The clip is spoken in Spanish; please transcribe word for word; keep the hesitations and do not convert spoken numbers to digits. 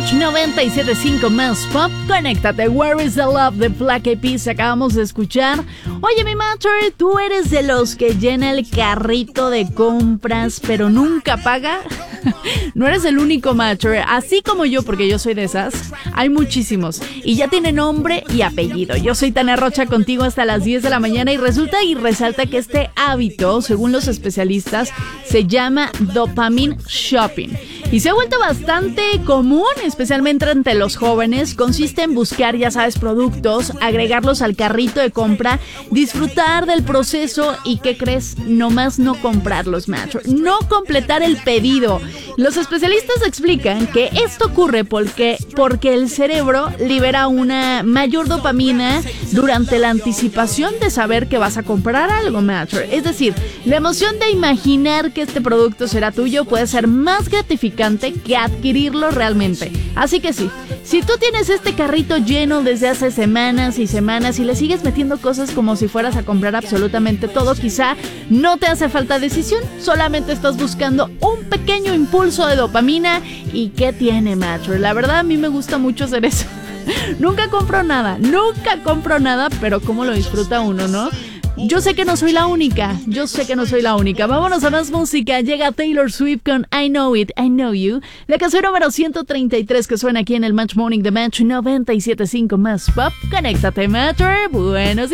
Match noventa y siete punto cinco más pop. Conéctate. Where is the love de Black Eyed Peas acabamos de escuchar. Oye, mi Matcher, ¿tú eres de los que llena el carrito de compras pero nunca paga? No eres el único, Matcher. Así como yo, porque yo soy de esas, hay muchísimos y ya tiene nombre y apellido. Yo soy Tania Rocha contigo hasta las diez de la mañana y resulta y resalta que este hábito, según los especialistas, se llama dopamine shopping. Y se ha vuelto bastante común, especialmente entre los jóvenes. Consiste en buscar, ya sabes, productos, agregarlos al carrito de compra, disfrutar del proceso y, ¿qué crees? Nomás no comprarlos, macho. No completar el pedido. Los especialistas explican que esto ocurre porque, porque el cerebro libera una mayor dopamina durante la anticipación de saber que vas a comprar algo, macho. Es decir, la emoción de imaginar que este producto será tuyo puede ser más gratificante que adquirirlo realmente. Así que sí, si tú tienes este carrito lleno desde hace semanas y semanas y le sigues metiendo cosas como si fueras a comprar absolutamente todo, quizá no te hace falta decisión, solamente estás buscando un pequeño impulso de dopamina. ¿Y qué tiene, macho? La verdad, a mí me gusta mucho hacer eso. Nunca compro nada, nunca compro nada, pero cómo lo disfruta uno, ¿no? Yo sé que no soy la única, yo sé que no soy la única. Vámonos a más música. Llega Taylor Swift con I Know It, I Know You. La canción número ciento treinta y tres que suena aquí en el Match Morning de Match noventa y siete punto cinco más pop. Conéctate, Matcher. Buenos días.